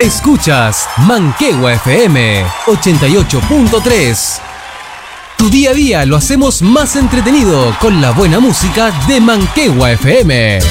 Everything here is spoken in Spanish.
Escuchas Manquehue FM 88.3. Tu día a día lo hacemos más entretenido con la buena música de Manquehue FM.